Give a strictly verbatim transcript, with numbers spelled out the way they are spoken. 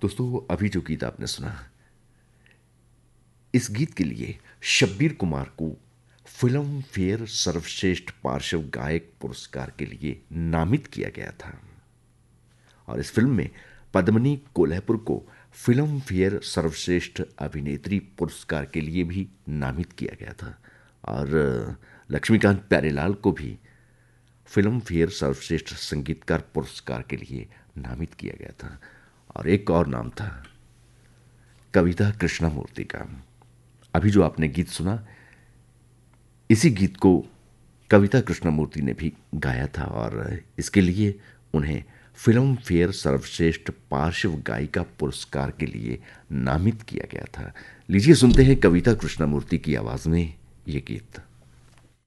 दोस्तों, अभी जो गीत आपने सुना, इस गीत के लिए शब्बीर कुमार को फिल्म फेयर सर्वश्रेष्ठ पार्श्व गायक पुरस्कार के लिए नामित किया गया था। और इस फिल्म में पद्मिनी कोल्हापुर को फिल्म फेयर सर्वश्रेष्ठ अभिनेत्री पुरस्कार के लिए भी नामित किया गया था। और लक्ष्मीकांत प्यारेलाल को भी फिल्म फेयर सर्वश्रेष्ठ संगीतकार पुरस्कार के लिए नामित किया गया था। और एक और नाम था कविता कृष्णमूर्ति का। अभी जो आपने गीत सुना, इसी गीत को कविता कृष्णमूर्ति ने भी गाया था और इसके लिए उन्हें फिल्म फेयर सर्वश्रेष्ठ पार्श्व गायिका पुरस्कार के लिए नामित किया गया था। लीजिए सुनते हैं कविता कृष्णमूर्ति की आवाज में ये गीत।